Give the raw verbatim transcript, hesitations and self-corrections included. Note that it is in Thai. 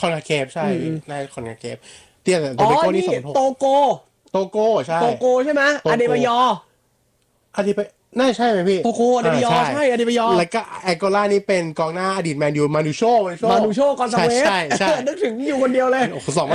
อนคาเคฟใช่นายคอนคาเคฟเตี้ยแต่โดอ๋อเบโก้นี่นี่สองหกโตโกโตโก้ใช่โตโกใช่ไหมโตโกอเดบายออดีไปน่าใช่ไหมพี่โตโกอเดบายอใช่อเดบายอแล้วก็แอโกล่านี่เป็นกองหน้าอดีตแมนยูมานูโชมานูโชมานูโชกอนซาใช่เวสใช่ใช่นึกถึงอยู่คนเดียวเลยโอ้โหสอง